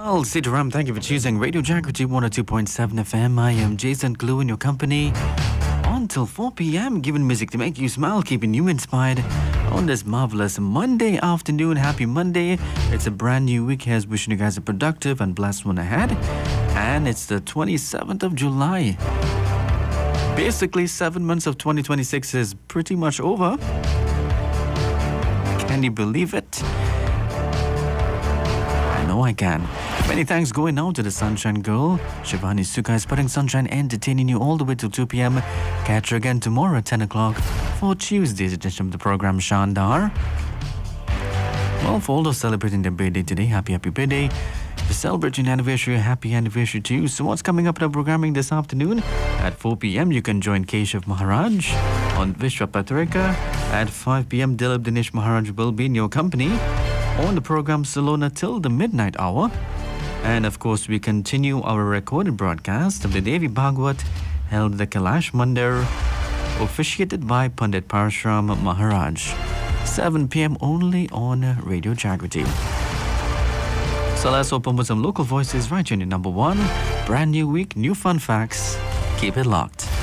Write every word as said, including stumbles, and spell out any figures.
Well, Sitaram, thank you for choosing Radio Jagriti one oh two point seven F M. I am Jason Glue in your company until four p.m. Giving music to make you smile, keeping you inspired on this marvelous Monday afternoon. Happy Monday. It's a brand new week. Here's wishing you guys a productive and blessed one ahead. And it's the twenty-seventh of July. Basically, seven months of twenty twenty-six is pretty much over. Can you believe it? I know I can. Many thanks going out to the Sunshine Girl, Shivani Sukai, spreading sunshine, entertaining you all the way till two p.m. Catch her again tomorrow at ten o'clock for Tuesday's edition of the program Shandar. Well, for all those celebrating their birthday today, happy, happy birthday. To celebrate your anniversary, happy anniversary to you. So what's coming up in our programming this afternoon? At four p.m. you can join Keshav Maharaj on Vishwa Patrika. At five p.m. Dilip Dinesh Maharaj will be in your company on the program Salona till the midnight hour. And of course, we continue our recorded broadcast of the Devi Bhagwat held at the Kailash Mandir, officiated by Pandit Parashram Maharaj. seven p.m. only on Radio Jagriti. So let's open with some local voices right here in number one. Brand new week, new fun facts. Keep it locked.